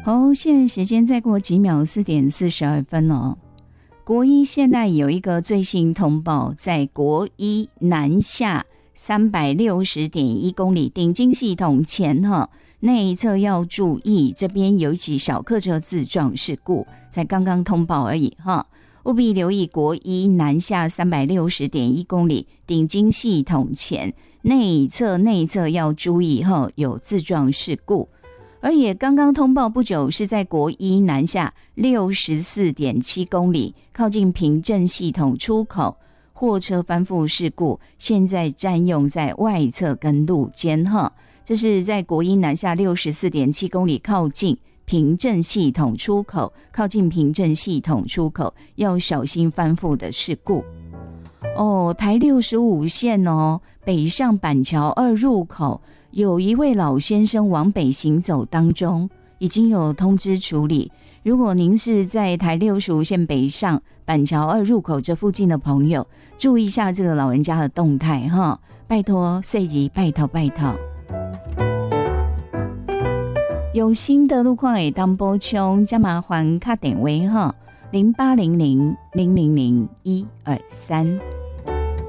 好，现在时间再过几秒，4点42分哦。国一现在有一个最新通报，在国一南下360.1公里顶尖系统前内侧要注意，这边有一起小客车自撞事故，才刚刚通报而已务必留意国一南下360.1公里顶尖系统前内侧要注意有自撞事故。而也刚刚通报不久，是在国一南下64.7公里靠近平镇系统出口，货车翻覆事故，现在占用在外侧跟路肩这是在国一南下64.7公里靠近平镇系统出口，要小心翻覆的事故台65线北上板桥2入口有一位老先生往北行走当中，已经有通知处理。如果您是在台65线北上板桥2入口这附近的朋友，注意一下这个老人家的动态拜托细节拜托。有新的路况会当补充，加麻烦打电话0800 000 123。